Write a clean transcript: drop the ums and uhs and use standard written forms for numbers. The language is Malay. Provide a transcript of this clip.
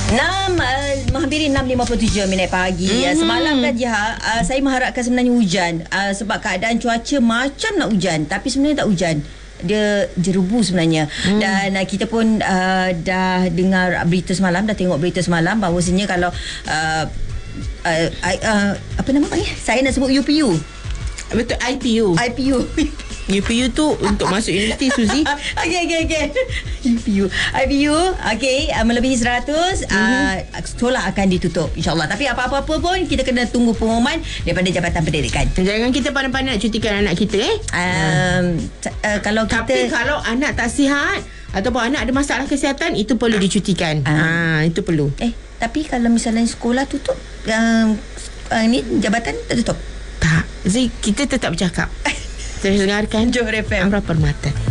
Menghampiri 6.57 minit pagi. Semalam kan Jiha, saya mengharapkan sebenarnya hujan, sebab keadaan cuaca macam nak hujan, tapi sebenarnya tak hujan. Dia jerubu sebenarnya. Dan kita pun dah dengar berita semalam, dah tengok berita semalam bahawasanya kalau apa nama panggil? Saya nak sebut UPU. Betul, IPU. UPU tu untuk masuk universiti, Suzy. Okey. UPU. Okey, melebihi 100 sekolah akan ditutup insya-Allah. Tapi apa-apa pun kita kena tunggu pengumuman daripada Jabatan Pendidikan. Jangan kita pandai-pandai nak cutikan anak kita Tapi kalau anak tak sihat ataupun anak ada masalah kesihatan, itu perlu dicutikan. Itu perlu. Tapi kalau misalnya sekolah tutup, ni jabatan tak tutup. Tak, Zee, kita tetap bercakap. Terus dengarkan Johor FM Amra Permata.